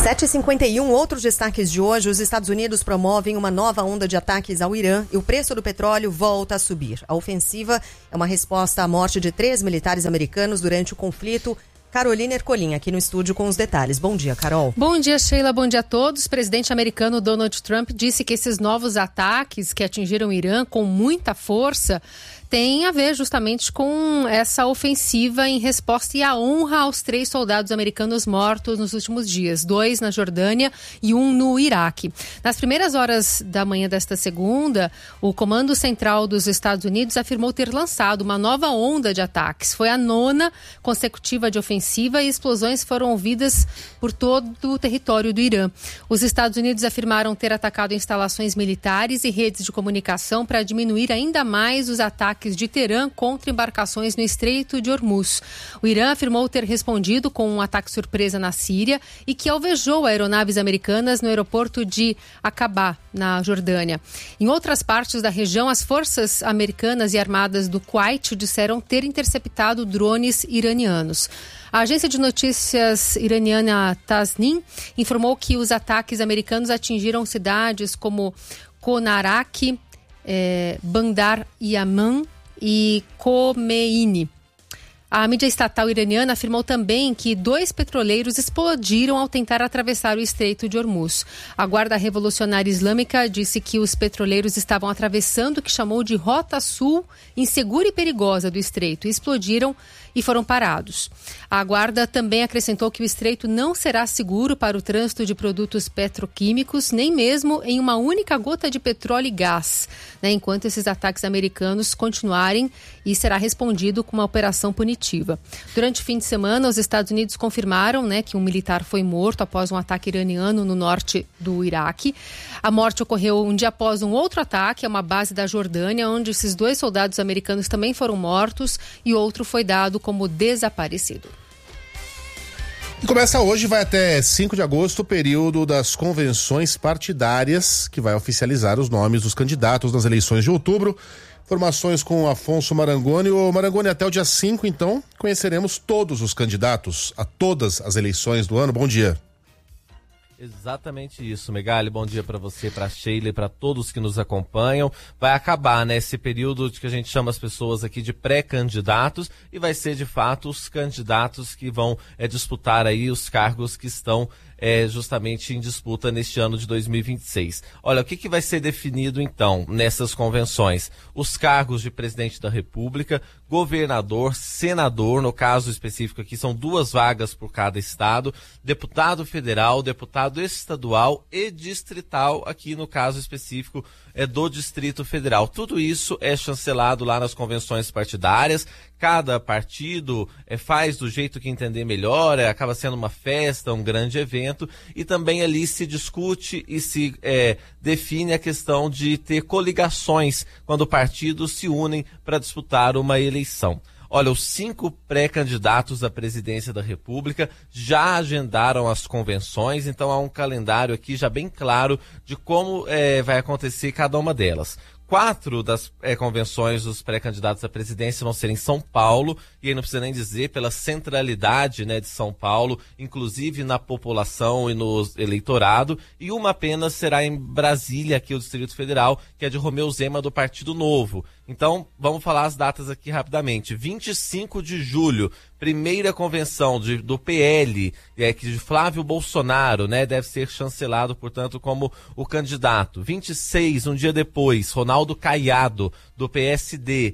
7h51, outros destaques de hoje. Os Estados Unidos promovem uma nova onda de ataques ao Irã e o preço do petróleo volta a subir. A ofensiva é uma resposta à morte de 3 militares americanos durante o conflito. Carolina Ercolim, aqui no estúdio com os detalhes. Bom dia, Carol. Bom dia, Sheila. Bom dia a todos. O presidente americano Donald Trump disse que esses novos ataques que atingiram o Irã com muita força tem a ver justamente com essa ofensiva em resposta e a honra aos 3 soldados americanos mortos nos últimos dias, 2 na Jordânia e 1 no Iraque. Nas primeiras horas da manhã desta segunda, o Comando Central dos Estados Unidos afirmou ter lançado uma nova onda de ataques. Foi a 9ª consecutiva de ofensiva e explosões foram ouvidas por todo o território do Irã. Os Estados Unidos afirmaram ter atacado instalações militares e redes de comunicação para diminuir ainda mais os ataques de Teherã contra embarcações no Estreito de Hormuz. O Irã afirmou ter respondido com um ataque surpresa na Síria e que alvejou aeronaves americanas no aeroporto de Aqaba, na Jordânia. Em outras partes da região, as forças americanas e armadas do Kuwait disseram ter interceptado drones iranianos. A agência de notícias iraniana Tasnim informou que os ataques americanos atingiram cidades como Konarak, Bandar Yaman e Khomeini. A mídia estatal iraniana afirmou também que 2 petroleiros explodiram ao tentar atravessar o Estreito de Hormuz. A Guarda Revolucionária Islâmica disse que os petroleiros estavam atravessando o que chamou de Rota Sul, insegura e perigosa do Estreito, e explodiram e foram parados. A Guarda também acrescentou que o Estreito não será seguro para o trânsito de produtos petroquímicos, nem mesmo em uma única gota de petróleo e gás, enquanto esses ataques americanos continuarem, e será respondido com uma operação punitiva. Durante o fim de semana, os Estados Unidos confirmaram que um militar foi morto após um ataque iraniano no norte do Iraque. A morte ocorreu um dia após um outro ataque a uma base da Jordânia, onde esses 2 soldados americanos também foram mortos e outro foi dado como desaparecido. E começa hoje, vai até 5 de agosto, o período das convenções partidárias, que vai oficializar os nomes dos candidatos nas eleições de outubro. Informações com Afonso Marangoni. O Marangoni, até o dia 5, então, conheceremos todos os candidatos a todas as eleições do ano. Bom dia. Exatamente isso, Megali. Bom dia para você, para Sheila e para todos que nos acompanham. Vai acabar, esse período de que a gente chama as pessoas aqui de pré-candidatos e vai ser, de fato, os candidatos que vão disputar aí os cargos que estão justamente em disputa neste ano de 2026. Olha, o que vai ser definido, então, nessas convenções? Os cargos de presidente da República, governador, senador, no caso específico aqui são 2 vagas por cada estado, deputado federal, deputado estadual e distrital, aqui no caso específico do Distrito Federal. Tudo isso é chancelado lá nas convenções partidárias. Cada partido faz do jeito que entender melhor, acaba sendo uma festa, um grande evento, e também ali se discute e se define a questão de ter coligações quando partidos se unem para disputar uma eleição. Olha, os 5 pré-candidatos à presidência da República já agendaram as convenções, então há um calendário aqui já bem claro de como vai acontecer cada uma delas. 4 das convenções dos pré-candidatos à presidência vão ser em São Paulo, e aí não precisa nem dizer pela centralidade de São Paulo, inclusive na população e no eleitorado, e uma apenas será em Brasília, aqui o Distrito Federal, que é de Romeu Zema, do Partido Novo. Então, vamos falar as datas aqui rapidamente. 25 de julho, primeira convenção do PL, que de Flávio Bolsonaro, deve ser chancelado, portanto, como o candidato. 26, um dia depois, Ronaldo Caiado, do PSD.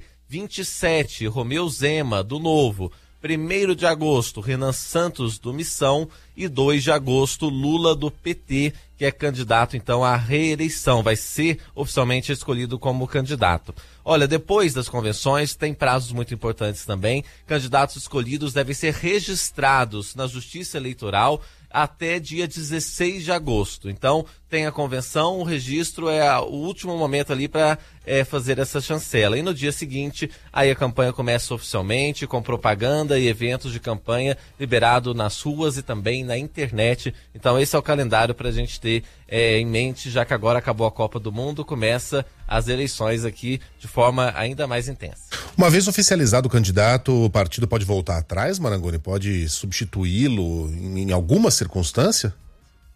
27, Romeu Zema, do Novo. 1º de agosto, Renan Santos, do Missão, e 2 de agosto, Lula, do PT, que é candidato, então, à reeleição. Vai ser oficialmente escolhido como candidato. Olha, depois das convenções, tem prazos muito importantes também. Candidatos escolhidos devem ser registrados na Justiça Eleitoral até dia 16 de agosto. Então, tem a convenção, o registro é o último momento ali para fazer essa chancela. E no dia seguinte, aí a campanha começa oficialmente, com propaganda e eventos de campanha liberado nas ruas e também na internet. Então, esse é o calendário para a gente ter em mente, já que agora acabou a Copa do Mundo, começa as eleições aqui de forma ainda mais intensa. Uma vez oficializado o candidato, o partido pode voltar atrás, Marangoni? Pode substituí-lo em alguma circunstância?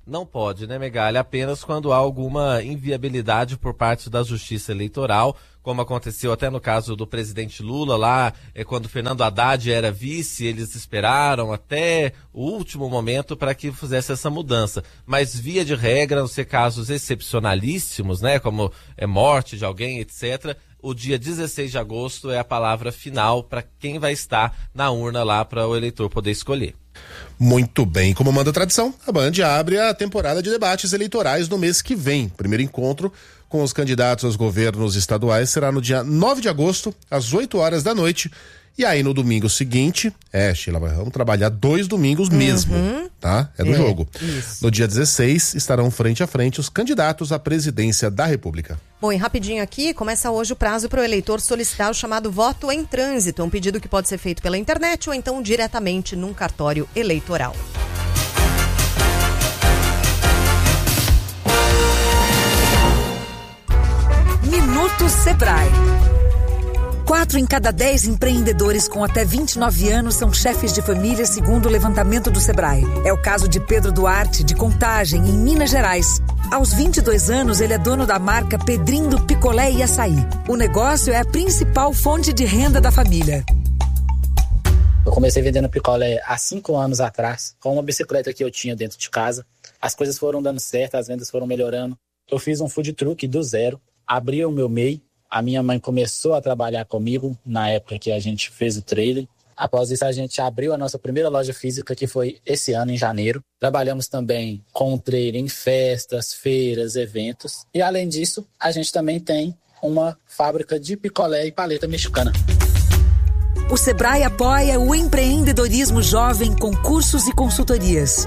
Não pode, né, Megali? Apenas quando há alguma inviabilidade por parte da Justiça Eleitoral, como aconteceu até no caso do presidente Lula lá, quando Fernando Haddad era vice, eles esperaram até o último momento para que fizesse essa mudança. Mas via de regra, a não ser casos excepcionalíssimos, né, como morte de alguém, etc., o dia 16 de agosto é a palavra final para quem vai estar na urna lá para o eleitor poder escolher. Muito bem, como manda a tradição, a Band abre a temporada de debates eleitorais no mês que vem. Primeiro encontro com os candidatos aos governos estaduais será no dia 9 de agosto, às 8 horas da noite. E aí no domingo seguinte, Sheila, vamos trabalhar 2 domingos mesmo, tá? É do jogo. Isso. No dia 16 estarão frente a frente os candidatos à presidência da República. Bom, e rapidinho aqui, começa hoje o prazo para o eleitor solicitar o chamado voto em trânsito, um pedido que pode ser feito pela internet ou então diretamente num cartório eleitoral. Minuto Sebrae. 4 em cada 10 empreendedores com até 29 anos são chefes de família, segundo o levantamento do Sebrae. É o caso de Pedro Duarte, de Contagem, em Minas Gerais. Aos 22 anos, ele é dono da marca Pedrinho do Picolé e Açaí. O negócio é a principal fonte de renda da família. Eu comecei vendendo picolé há 5 anos atrás, com uma bicicleta que eu tinha dentro de casa. As coisas foram dando certo, as vendas foram melhorando. Eu fiz um food truck do zero, abri o meu MEI. A minha mãe começou a trabalhar comigo na época que a gente fez o trailer. Após isso, a gente abriu a nossa primeira loja física, que foi esse ano, em janeiro. Trabalhamos também com o trailer em festas, feiras, eventos. E, além disso, a gente também tem uma fábrica de picolé e paleta mexicana. O Sebrae apoia o empreendedorismo jovem com cursos e consultorias.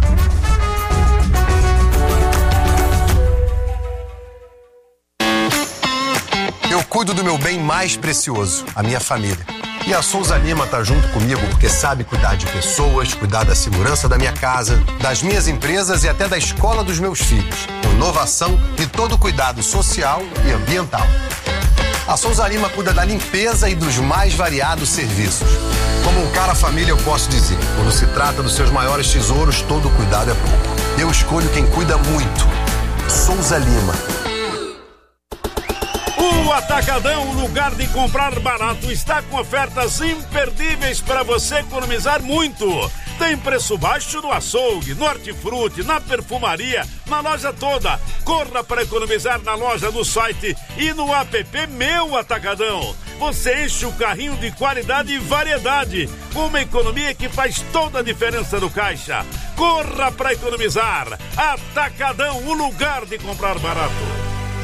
Eu cuido do meu bem mais precioso, a minha família. E a Souza Lima tá junto comigo porque sabe cuidar de pessoas, cuidar da segurança da minha casa, das minhas empresas e até da escola dos meus filhos. Com inovação e todo cuidado social e ambiental. A Souza Lima cuida da limpeza e dos mais variados serviços. Como um cara família, eu posso dizer, quando se trata dos seus maiores tesouros, todo cuidado é pouco. Eu escolho quem cuida muito. Souza Lima. O Atacadão, o lugar de comprar barato, está com ofertas imperdíveis para você economizar muito. Tem preço baixo no açougue, no hortifruti, na perfumaria, na loja toda. Corra para economizar na loja, no site e no app Meu Atacadão. Você enche o carrinho de qualidade e variedade, com uma economia que faz toda a diferença no caixa. Corra para economizar. Atacadão, o lugar de comprar barato.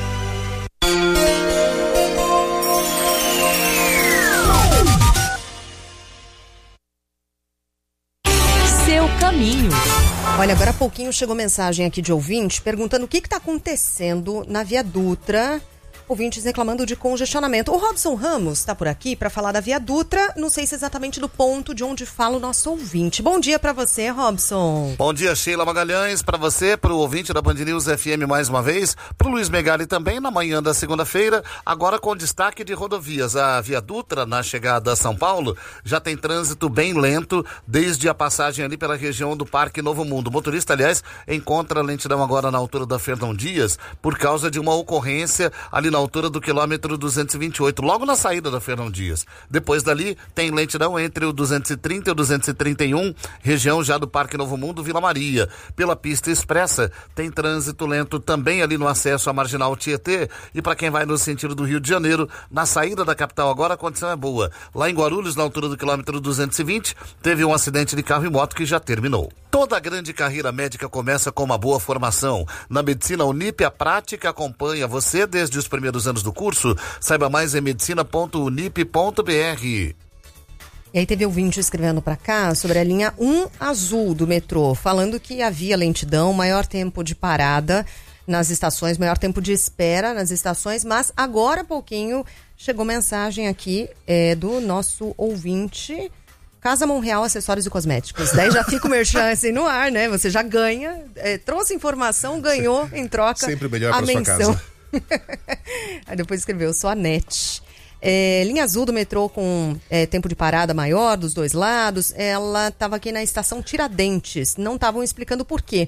Seu caminho. Olha, agora há pouquinho chegou mensagem aqui de ouvinte perguntando o que está acontecendo na Via Dutra. Ouvintes reclamando de congestionamento. O Robson Ramos está por aqui para falar da Via Dutra. Não sei se exatamente do ponto de onde fala o nosso ouvinte. Bom dia para você, Robson. Bom dia, Sheila Magalhães, para você, para o ouvinte da Band News FM mais uma vez, para o Luiz Megali também, na manhã da segunda-feira, agora com destaque de rodovias. A Via Dutra, na chegada a São Paulo, já tem trânsito bem lento, desde a passagem ali pela região do Parque Novo Mundo. O motorista, aliás, encontra lentidão agora na altura da Fernão Dias, por causa de uma ocorrência ali na altura do quilômetro 228, logo na saída da Fernão Dias. Depois dali, tem lentidão entre o 230 e o 231, região já do Parque Novo Mundo, Vila Maria. Pela pista expressa, tem trânsito lento também ali no acesso à Marginal Tietê, e para quem vai no sentido do Rio de Janeiro, na saída da capital agora, a condição é boa. Lá em Guarulhos, na altura do quilômetro 220, teve um acidente de carro e moto que já terminou. Toda a grande carreira médica começa com uma boa formação. Na Medicina Unip, a prática acompanha você desde os primeiros anos do curso. Saiba mais em medicina.unip.br. E aí teve ouvinte escrevendo para cá sobre a linha 1 azul do metrô, falando que havia lentidão, maior tempo de parada nas estações, maior tempo de espera nas estações, mas agora há pouquinho chegou mensagem aqui do nosso ouvinte... Casa Monreal Acessórios e Cosméticos. Daí já fica o merchan assim no ar, né? Você já ganha, trouxe informação, ganhou em troca sempre melhor a para sua casa. Aí depois escreveu, sou a NET. Linha azul do metrô com tempo de parada maior dos dois lados. Ela estava aqui na estação Tiradentes. Não estavam explicando por quê.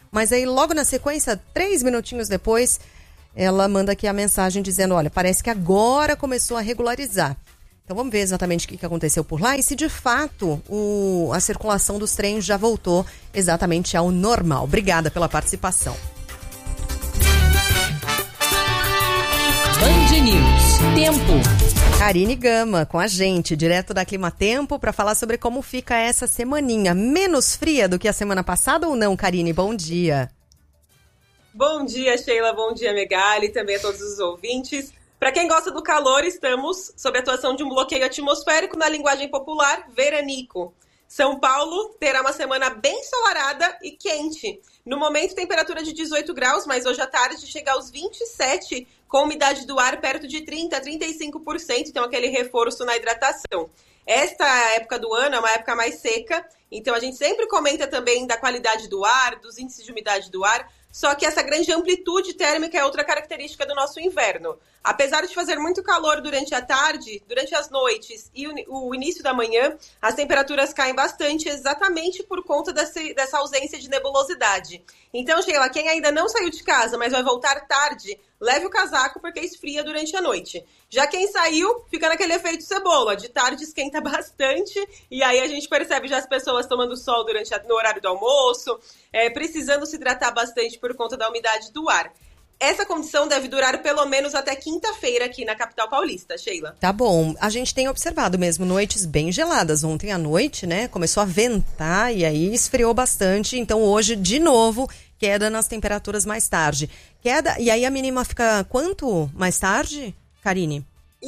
Mas aí logo na sequência, 3 minutinhos depois, ela manda aqui a mensagem dizendo, olha, parece que agora começou a regularizar. Então vamos ver exatamente o que aconteceu por lá e se de fato a circulação dos trens já voltou exatamente ao normal. Obrigada pela participação. Band News. Tempo. Karine Gama com a gente, direto da Climatempo, para falar sobre como fica essa semaninha. Menos fria do que a semana passada ou não, Karine? Bom dia. Bom dia, Sheila. Bom dia, Megali. Também a todos os ouvintes. Para quem gosta do calor, estamos sob a atuação de um bloqueio atmosférico, na linguagem popular, veranico. São Paulo terá uma semana bem ensolarada e quente. No momento, temperatura de 18 graus, mas hoje à tarde chega aos 27, com umidade do ar perto de 30% a 35%, então aquele reforço na hidratação. Esta época do ano é uma época mais seca, então a gente sempre comenta também da qualidade do ar, dos índices de umidade do ar, só que essa grande amplitude térmica é outra característica do nosso inverno. Apesar de fazer muito calor durante a tarde, durante as noites e o início da manhã, as temperaturas caem bastante exatamente por conta dessa ausência de nebulosidade. Então, Sheila, quem ainda não saiu de casa, mas vai voltar tarde, leve o casaco porque esfria durante a noite. Já quem saiu, fica naquele efeito cebola. De tarde esquenta bastante e aí a gente percebe já as pessoas tomando sol no horário do almoço, precisando se hidratar bastante por conta da umidade do ar. Essa condição deve durar pelo menos até quinta-feira aqui na capital paulista, Sheila. Tá bom. A gente tem observado mesmo noites bem geladas. Ontem à noite, né, começou a ventar e aí esfriou bastante. Então hoje, de novo, queda nas temperaturas mais tarde. E aí a mínima fica quanto mais tarde, Karine?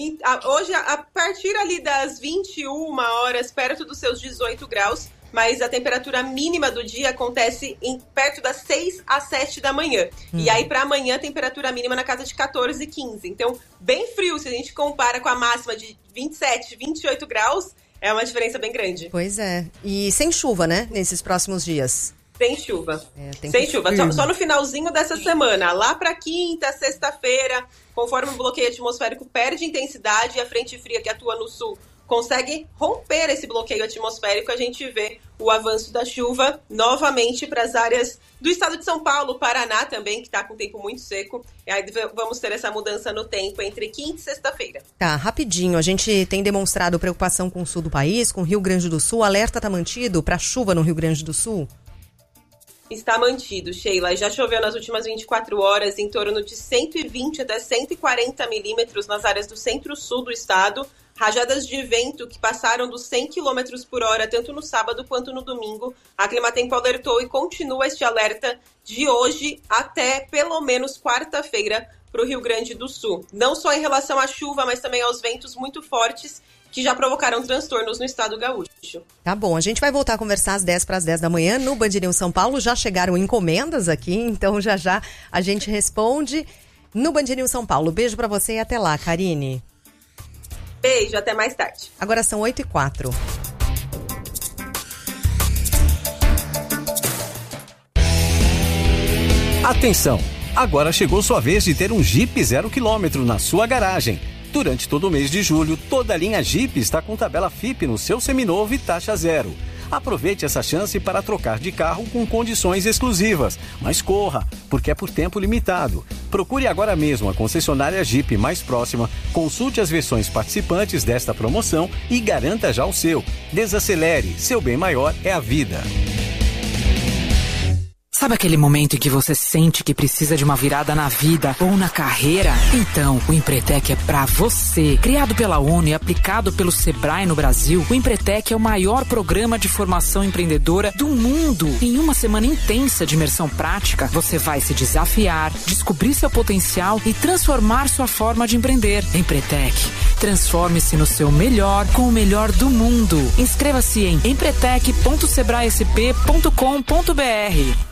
Hoje, a partir ali das 21 horas, perto dos seus 18 graus, mas a temperatura mínima do dia acontece perto das 6 às 7 da manhã. E aí, para amanhã, a temperatura mínima na casa de 14, 15. Então, bem frio, se a gente compara com a máxima de 27, 28 graus, é uma diferença bem grande. Pois é. E sem chuva, né, nesses próximos dias? Sem chuva. Sem chuva. Só no finalzinho dessa semana. Lá para quinta, sexta-feira, conforme o bloqueio atmosférico perde intensidade e a frente fria que atua no sul consegue romper esse bloqueio atmosférico, a gente vê o avanço da chuva novamente para as áreas do estado de São Paulo, Paraná também, que está com tempo muito seco. E aí vamos ter essa mudança no tempo entre quinta e sexta-feira. Tá, rapidinho. A gente tem demonstrado preocupação com o sul do país, com o Rio Grande do Sul. O alerta está mantido para chuva no Rio Grande do Sul? Está mantido, Sheila. Já choveu nas últimas 24 horas em torno de 120 até 140 milímetros nas áreas do centro-sul do estado. Rajadas de vento que passaram dos 100 km por hora, tanto no sábado quanto no domingo. A Climatempo alertou e continua este alerta de hoje até pelo menos quarta-feira para o Rio Grande do Sul. Não só em relação à chuva, mas também aos ventos muito fortes que já provocaram transtornos no estado gaúcho. Tá bom, a gente vai voltar a conversar às 10 para as 10 da manhã no Band News São Paulo. Já chegaram encomendas aqui, então já a gente responde no Band News São Paulo. Beijo para você e até lá, Karine. Beijo, até mais tarde. Agora são 8h04. Atenção! Agora chegou sua vez de ter um Jeep 0 km na sua garagem. Durante todo o mês de julho, toda a linha Jeep está com tabela FIP no seu seminovo e taxa zero. Aproveite essa chance para trocar de carro com condições exclusivas. Mas corra, porque é por tempo limitado. Procure agora mesmo a concessionária Jeep mais próxima, consulte as versões participantes desta promoção e garanta já o seu. Desacelere, seu bem maior é a vida. Sabe aquele momento em que você sente que precisa de uma virada na vida ou na carreira? Então, o Empretec é pra você. Criado pela ONU e aplicado pelo Sebrae no Brasil, o Empretec é o maior programa de formação empreendedora do mundo. Em uma semana intensa de imersão prática, você vai se desafiar, descobrir seu potencial e transformar sua forma de empreender. Empretec, transforme-se no seu melhor com o melhor do mundo. Inscreva-se em empretec.sebraesp.com.br.